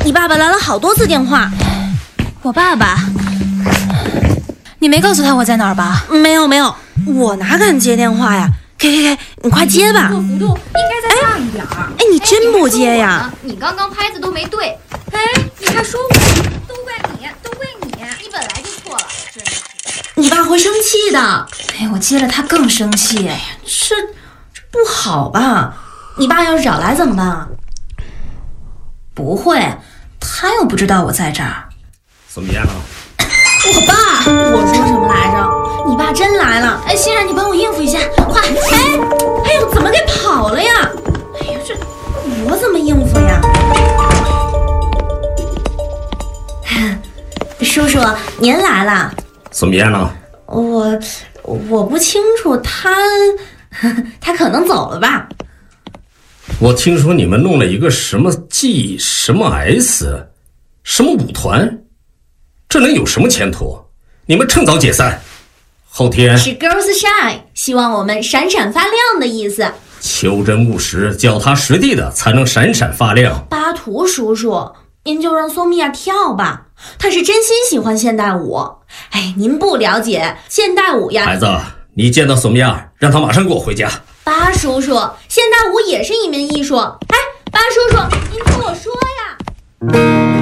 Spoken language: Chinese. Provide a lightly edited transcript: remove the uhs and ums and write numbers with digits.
你爸爸来了好多次电话。 我爸爸？你没告诉他我在哪儿吧？ 没有，我哪敢接电话呀？给，你快接吧。 幅度应该再大一点儿。 哎，你真不接呀？ 你刚刚拍子都没对。哎，你还说我？都怪你，你本来就错了，真是。 你爸会生气的。 哎，我接了他更生气。 哎呀，这不好吧？你爸要是找来怎么办？ 不会，他又不知道我在这儿。 怎么样了？ 我爸，我说什么来着？你爸真来了。哎，欣然，你帮我应付一下，快！哎呦，怎么给跑了呀？哎呦，这我怎么应付呀？叔叔，您来了。 怎么样了？ 我不清楚，他可能走了吧。 我听说你们弄了一个什么 G 什么 S 什么舞团，这能有什么前途？你们趁早解散。后天是 Girls Shine， 希望我们闪闪发亮的意思。 求真务实，脚踏实地的才能闪闪发亮。 巴图叔叔，您就让索米娅跳吧，她是真心喜欢现代舞。哎，您不了解现代舞呀。 孩子，你见到索米娅，让她马上跟我回家。 巴叔叔，现代舞也是一门艺术。哎，巴叔叔，您听我说呀。